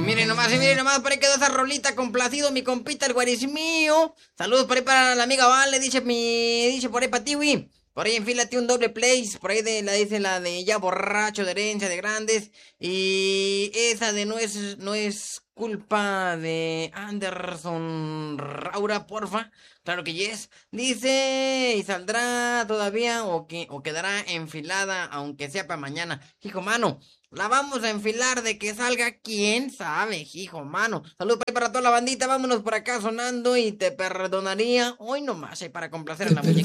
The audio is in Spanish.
Y miren nomás, por ahí quedó esa rolita complacido, mi compita, el guarismío. Saludos por ahí para la amiga Vale, dice por ahí para ti, güey. Por ahí enfílate un doble place, por ahí dice la de ya borracho, de herencia de grandes. Y esa de no es culpa de Anderson Raura, porfa. Claro que yes. Dice, ¿y saldrá todavía o quedará enfilada, aunque sea para mañana? Hijo, mano. La vamos a enfilar de que salga, quién sabe, hijo, mano. Saludos para toda la bandita, vámonos por acá sonando y te perdonaría. Hoy nomás, para complacer a la muñeca.